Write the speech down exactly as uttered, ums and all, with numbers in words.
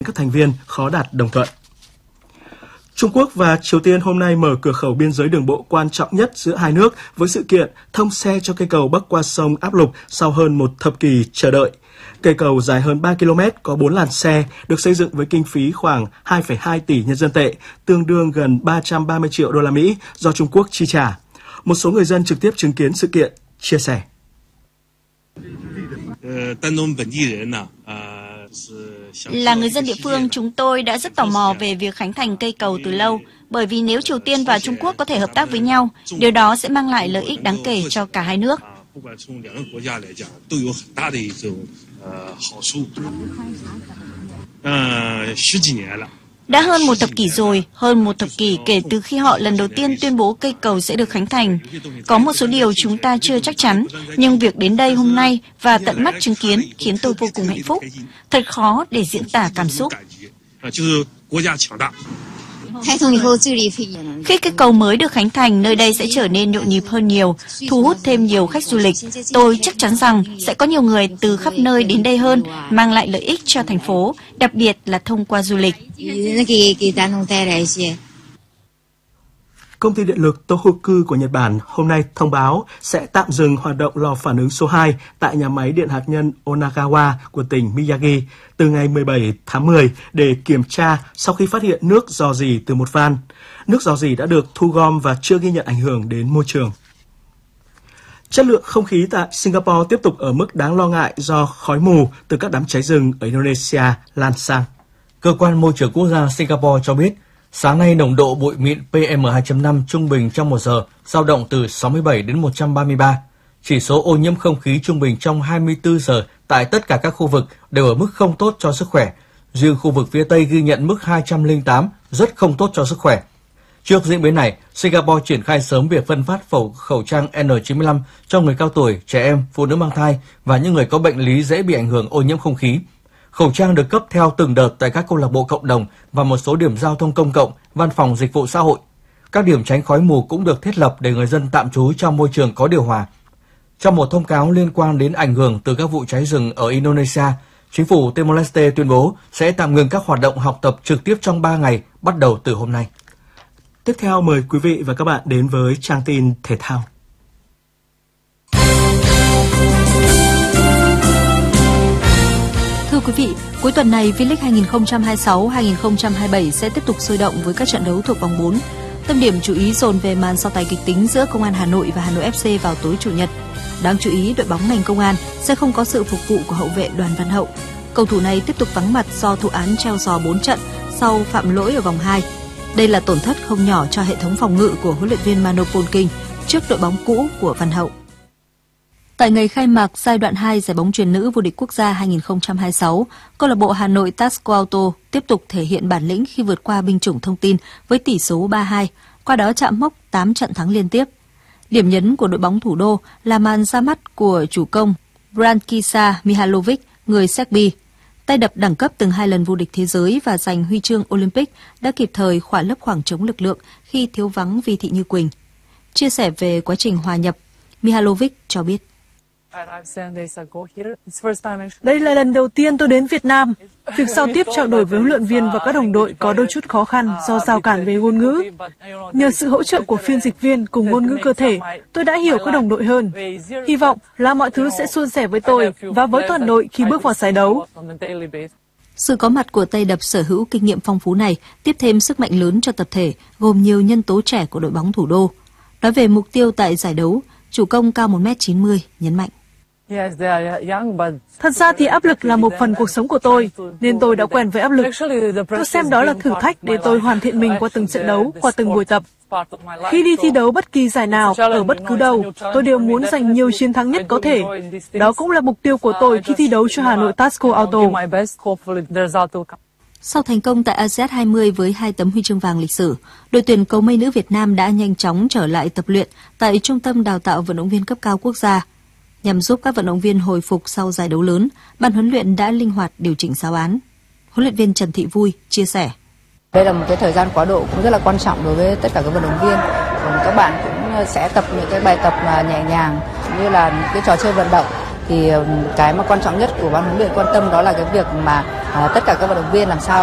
các thành viên khó đạt đồng thuận. Trung Quốc và Triều Tiên hôm nay mở cửa khẩu biên giới đường bộ quan trọng nhất giữa hai nước với sự kiện thông xe cho cây cầu bắc qua sông Áp Lục sau hơn một thập kỷ chờ đợi. Cây cầu dài hơn ba ki lô mét, có bốn làn xe, được xây dựng với kinh phí khoảng hai phẩy hai tỷ nhân dân tệ, tương đương gần ba trăm ba mươi triệu đô la Mỹ do Trung Quốc chi trả. Một số người dân trực tiếp chứng kiến sự kiện chia sẻ. Là người dân địa phương, chúng tôi đã rất tò mò về việc khánh thành cây cầu từ lâu, bởi vì nếu Triều Tiên và Trung Quốc có thể hợp tác với nhau, điều đó sẽ mang lại lợi ích đáng kể cho cả hai nước. Đã hơn một thập kỷ rồi, hơn một thập kỷ kể từ khi họ lần đầu tiên tuyên bố cây cầu sẽ được khánh thành. Có một số điều chúng ta chưa chắc chắn, nhưng việc đến đây hôm nay và tận mắt chứng kiến khiến tôi vô cùng hạnh phúc. Thật khó để diễn tả cảm xúc. Khi cây cầu mới được khánh thành, nơi đây sẽ trở nên nhộn nhịp hơn nhiều, thu hút thêm nhiều khách du lịch. Tôi chắc chắn rằng sẽ có nhiều người từ khắp nơi đến đây hơn, mang lại lợi ích cho thành phố, đặc biệt là thông qua du lịch. Công ty điện lực Tohoku của Nhật Bản hôm nay thông báo sẽ tạm dừng hoạt động lò phản ứng số hai tại nhà máy điện hạt nhân Onagawa của tỉnh Miyagi từ ngày mười bảy tháng mười để kiểm tra sau khi phát hiện nước rò rỉ từ một van. Nước rò rỉ đã được thu gom và chưa ghi nhận ảnh hưởng đến môi trường. Chất lượng không khí tại Singapore tiếp tục ở mức đáng lo ngại do khói mù từ các đám cháy rừng ở Indonesia lan sang. Cơ quan Môi trường Quốc gia Singapore cho biết, sáng nay nồng độ bụi mịn pê em hai chấm năm trung bình trong một giờ dao động từ sáu mươi bảy đến một trăm ba mươi ba. Chỉ số ô nhiễm không khí trung bình trong hai mươi tư giờ tại tất cả các khu vực đều ở mức không tốt cho sức khỏe. Riêng khu vực phía Tây ghi nhận mức hai trăm lẻ tám, rất không tốt cho sức khỏe. Trước diễn biến này, Singapore triển khai sớm việc phân phát khẩu, khẩu trang N chín mươi lăm cho người cao tuổi, trẻ em, phụ nữ mang thai và những người có bệnh lý dễ bị ảnh hưởng ô nhiễm không khí. Khẩu trang được cấp theo từng đợt tại các câu lạc bộ cộng đồng và một số điểm giao thông công cộng, văn phòng dịch vụ xã hội. Các điểm tránh khói mù cũng được thiết lập để người dân tạm trú trong môi trường có điều hòa. Trong một thông cáo liên quan đến ảnh hưởng từ các vụ cháy rừng ở Indonesia, chính phủ Timor-Leste tuyên bố sẽ tạm ngừng các hoạt động học tập trực tiếp trong ba ngày bắt đầu từ hôm nay. Tiếp theo mời quý vị và các bạn đến với trang tin thể thao. Thưa quý vị, cuối tuần này V-League hai không hai sáu hai không hai bảy sẽ tiếp tục sôi động với các trận đấu thuộc vòng bốn. Tâm điểm chú ý dồn về màn so tài kịch tính giữa Công an Hà Nội và Hà Nội ép xê vào tối Chủ nhật. Đáng chú ý, đội bóng ngành Công an sẽ không có sự phục vụ của hậu vệ Đoàn Văn Hậu. Cầu thủ này tiếp tục vắng mặt do thụ án treo giò bốn trận sau phạm lỗi ở vòng hai. Đây là tổn thất không nhỏ cho hệ thống phòng ngự của huấn luyện viên Mano Polking trước đội bóng cũ của Văn Hậu. Tại ngày khai mạc giai đoạn hai giải bóng chuyền nữ vô địch quốc gia hai không hai sáu, câu lạc bộ Hà Nội Tasco Auto tiếp tục thể hiện bản lĩnh khi vượt qua binh chủng Thông tin với tỷ số ba hai, qua đó chạm mốc tám trận thắng liên tiếp. Điểm nhấn của đội bóng thủ đô là màn ra mắt của chủ công Brankisa Mihalovic, người Serbia. Tay đập đẳng cấp từng hai lần vô địch thế giới và giành huy chương Olympic đã kịp thời khỏa lấp khoảng trống lực lượng khi thiếu vắng Vi Thị Như Quỳnh. Chia sẻ về quá trình hòa nhập, Mihalovic cho biết. Đây là lần đầu tiên tôi đến Việt Nam. Việc giao tiếp trao đổi với huấn luyện viên và các đồng đội có đôi chút khó khăn do rào cản về ngôn ngữ. Nhờ sự hỗ trợ của phiên dịch viên cùng ngôn ngữ cơ thể, tôi đã hiểu các đồng đội hơn. Hy vọng là mọi thứ sẽ suôn sẻ với tôi và với toàn đội khi bước vào giải đấu. Sự có mặt của tay đập sở hữu kinh nghiệm phong phú này tiếp thêm sức mạnh lớn cho tập thể, gồm nhiều nhân tố trẻ của đội bóng thủ đô. Nói về mục tiêu tại giải đấu, chủ công cao một mét chín mươi nhấn mạnh. Thật ra thì áp lực là một phần cuộc sống của tôi, nên tôi đã quen với áp lực. Tôi xem đó là thử thách để tôi hoàn thiện mình qua từng trận đấu, qua từng buổi tập. Khi đi thi đấu bất kỳ giải nào, ở bất cứ đâu, tôi đều muốn giành nhiều chiến thắng nhất có thể. Đó cũng là mục tiêu của tôi khi thi đấu cho Hà Nội Tasco Auto. Sau thành công tại a sê an hai mươi với hai tấm huy chương vàng lịch sử, đội tuyển cầu mây nữ Việt Nam đã nhanh chóng trở lại tập luyện tại Trung tâm Đào tạo Vận động viên cấp cao quốc gia. Nhằm giúp các vận động viên hồi phục sau giải đấu lớn, ban huấn luyện đã linh hoạt điều chỉnh giáo án. Huấn luyện viên Trần Thị Vui chia sẻ. Đây là một cái thời gian quá độ cũng rất là quan trọng đối với tất cả các vận động viên. Còn các bạn cũng sẽ tập những cái bài tập mà nhẹ nhàng như là những cái trò chơi vận động. Thì cái mà quan trọng nhất của ban huấn luyện quan tâm đó là cái việc mà à, tất cả các vận động viên làm sao